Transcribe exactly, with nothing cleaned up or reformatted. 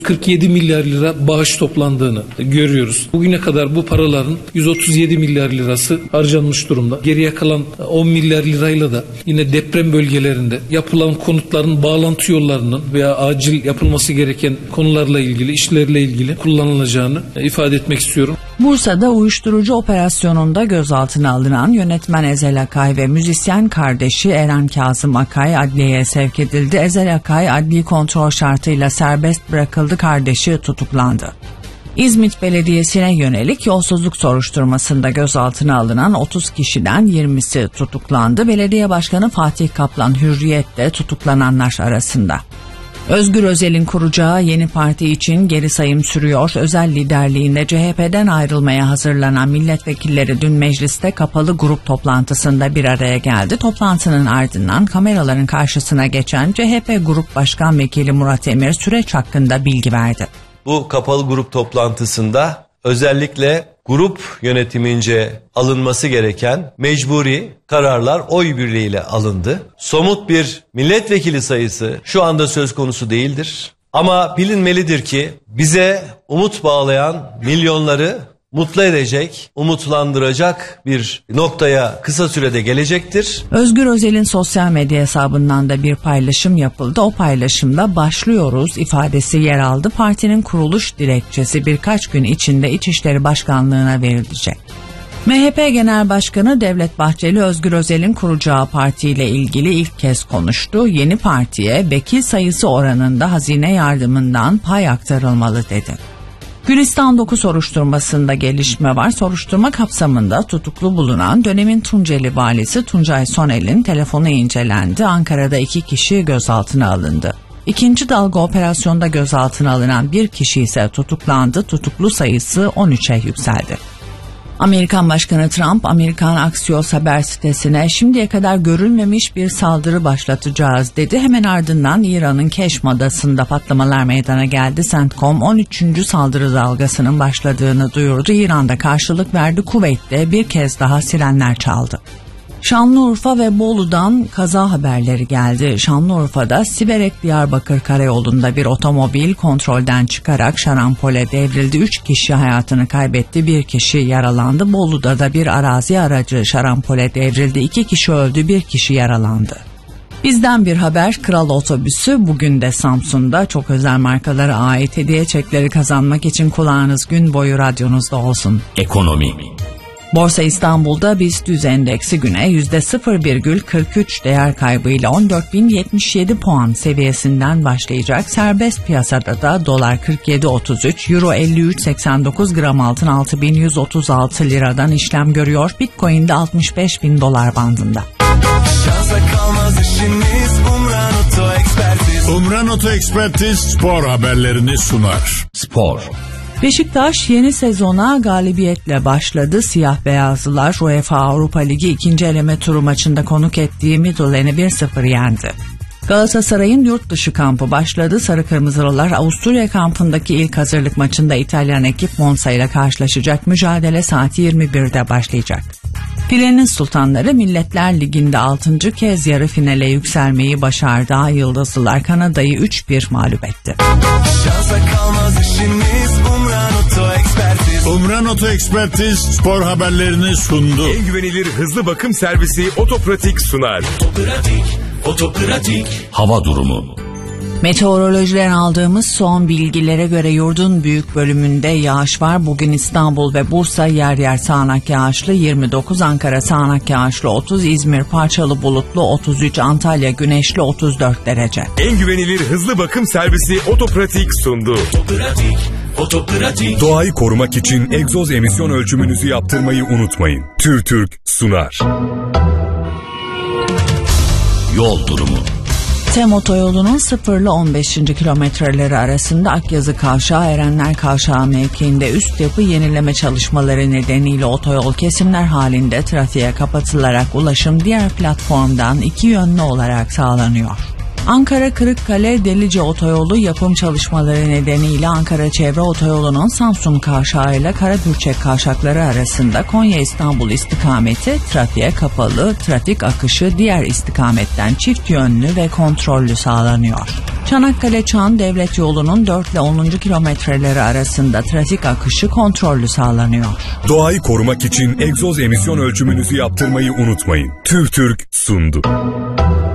kırk yedi milyar lira bağış toplandığını görüyoruz. Bugüne kadar bu paraların yüz otuz yedi milyar lirası harcanmış durumda. Geriye kalan on milyar lirayla da yine deprem bölgelerinde yapılan konutların bağlantı yollarının veya acil yapılması gereken konularla ilgili, işlerle ilgili kullanılacağını ifade etmek istiyorum. Bursa'da uyuşturucu operasyonunda gözaltına alınan yönetmen Ezel Akay ve müzisyen kardeşi Eren Kazım Akay adliyeye sevk edildi. Ezel Akay adli kontrol şartıyla serbest bırakıldı, kardeşi tutuklandı. İzmit Belediyesi'ne yönelik yolsuzluk soruşturmasında gözaltına alınan otuz kişiden yirmisi tutuklandı. Belediye Başkanı Fatih Kaplan Hürriyet de tutuklananlar arasında. Özgür Özel'in kuracağı yeni parti için geri sayım sürüyor. Özel liderliğinde C H P'den ayrılmaya hazırlanan milletvekilleri dün mecliste kapalı grup toplantısında bir araya geldi. Toplantının ardından kameraların karşısına geçen C H P Grup Başkan Vekili Murat Emir süreç hakkında bilgi verdi. Bu kapalı grup toplantısında özellikle grup yönetimince alınması gereken mecburi kararlar oy birliğiyle alındı. Somut bir milletvekili sayısı şu anda söz konusu değildir. Ama bilinmelidir ki bize umut bağlayan milyonları mutlu edecek, umutlandıracak bir noktaya kısa sürede gelecektir. Özgür Özel'in sosyal medya hesabından da bir paylaşım yapıldı. O paylaşımda "başlıyoruz" ifadesi yer aldı. Partinin kuruluş dilekçesi birkaç gün içinde İçişleri Başkanlığı'na verilecek. M H P Genel Başkanı Devlet Bahçeli, Özgür Özel'in kuracağı partiyle ilgili ilk kez konuştu. Yeni partiye vekil sayısı oranında hazine yardımından pay aktarılmalı dedi. Gülistan Doku soruşturmasında gelişme var. Soruşturma kapsamında tutuklu bulunan dönemin Tunceli valisi Tuncay Sonel'in telefonu incelendi. Ankara'da iki kişi gözaltına alındı. İkinci dalga operasyonda gözaltına alınan bir kişi ise tutuklandı. Tutuklu sayısı on üçe yükseldi. Amerikan Başkanı Trump, Amerikan Axios haber sitesine şimdiye kadar görülmemiş bir saldırı başlatacağız dedi. Hemen ardından İran'ın Keşm adasında patlamalar meydana geldi. CENTCOM on üçüncü saldırı dalgasının başladığını duyurdu. İran'da karşılık verdi. Kuveyt'te bir kez daha sirenler çaldı. Şanlıurfa ve Bolu'dan kaza haberleri geldi. Şanlıurfa'da Siverek Diyarbakır Karayolu'nda bir otomobil kontrolden çıkarak şarampole devrildi. Üç kişi hayatını kaybetti, bir kişi yaralandı. Bolu'da da bir arazi aracı şarampole devrildi. İki kişi öldü, bir kişi yaralandı. Bizden bir haber, Kral Otobüsü bugün de Samsun'da. Çok özel markalara ait hediye çekleri kazanmak için kulağınız gün boyu radyonuzda olsun. Ekonomi. Borsa İstanbul'da BIST yüz endeksi güne yüzde sıfır virgül kırk üç değer kaybıyla on dört bin yetmiş yedi puan seviyesinden başlayacak. Serbest piyasada da dolar kırk yedi otuz üç, euro elli üç seksen dokuz, gram altın altı bin yüz otuz altı liradan işlem görüyor. Bitcoin'de altmış beş bin dolar bandında. Şansa kalmaz işimiz, Umran Oto Ekspertiz. Umran Oto Ekspertiz spor haberlerini sunar. Spor. Beşiktaş yeni sezona galibiyetle başladı. Siyah beyazlılar UEFA Avrupa Ligi ikinci eleme turu maçında konuk ettiği Midtjylland'i bir sıfır yendi. Galatasaray'ın yurt dışı kampı başladı. Sarı Kırmızılılar Avusturya kampındaki ilk hazırlık maçında İtalyan ekip Monza ile karşılaşacak. Mücadele saat yirmi birde başlayacak. Filenin Sultanları Milletler Ligi'nde altıncı kez yarı finale yükselmeyi başardı. Ay Yıldızlılar Kanada'yı üç bir mağlup etti. Şansa kalmaz işimiz, Umran Oto Ekspertiz. Umran Oto Ekspertiz spor haberlerini sundu. En güvenilir hızlı bakım servisi Otopratik sunar. Otopratik, Otopratik. Hava durumu. Meteorolojiden aldığımız son bilgilere göre yurdun büyük bölümünde yağış var. Bugün İstanbul ve Bursa yer yer sağanak yağışlı, yirmi dokuz, Ankara sağanak yağışlı otuz, İzmir parçalı bulutlu otuz üç, Antalya güneşli otuz dört derece. En güvenilir hızlı bakım servisi Otopratik sundu. Otopratik, Otopratik. Doğayı korumak için egzoz emisyon ölçümünüzü yaptırmayı unutmayın. TÜRTÜRK sunar. Yol durumu. TEM otoyolunun sıfırla on beşinci kilometreleri arasında Akyazı Kavşağı Erenler Kavşağı mevkiinde üst yapı yenileme çalışmaları nedeniyle otoyol kesimler halinde trafiğe kapatılarak ulaşım diğer platformdan iki yönlü olarak sağlanıyor. Ankara Kırıkkale Delice otoyolu yapım çalışmaları nedeniyle Ankara Çevre Otoyolu'nun Samsun Kavşağı ile Karabürçek Kavşakları arasında Konya İstanbul istikameti trafiğe kapalı, trafik akışı diğer istikametten çift yönlü ve kontrollü sağlanıyor. Çanakkale-Çan Devlet Yolu'nun dört ile onuncu kilometreleri arasında trafik akışı kontrollü sağlanıyor. Doğayı korumak için egzoz emisyon ölçümünüzü yaptırmayı unutmayın. TÜRTÜRK sundu.